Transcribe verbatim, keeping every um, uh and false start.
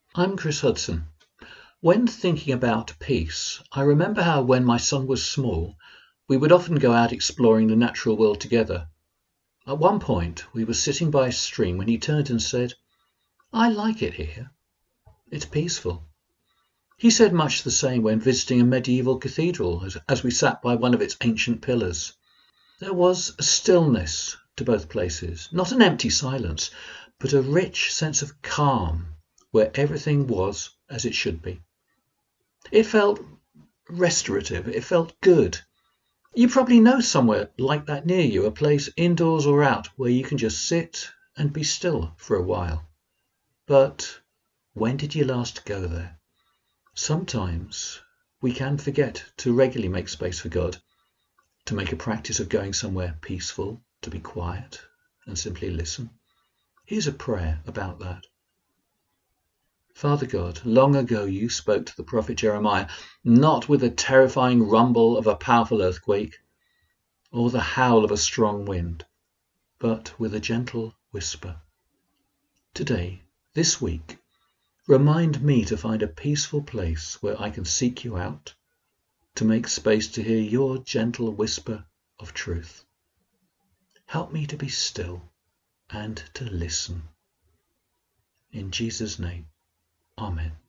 I'm Chris Hudson. When thinking about peace, I remember how when my son was small, we would often go out exploring the natural world together. At one point, we were sitting by a stream when he turned and said, "I like it here. It's peaceful." He said much the same when visiting a medieval cathedral as, as we sat by one of its ancient pillars. There was a stillness to both places, not an empty silence, but a rich sense of calm where everything was as it should be. It felt restorative, it felt good. You probably know somewhere like that near you, a place indoors or out where you can just sit and be still for a while. But when did you last go there? Sometimes we can forget to regularly make space for God, to make a practice of going somewhere peaceful, to be quiet and simply listen. Here's a prayer about that. Father God, long ago you spoke to the prophet Jeremiah, not with the terrifying rumble of a powerful earthquake or the howl of a strong wind, but with a gentle whisper. Today, this week, remind me to find a peaceful place where I can seek you out, to make space to hear your gentle whisper of truth. Help me to be still and to listen. In Jesus' name, Amen.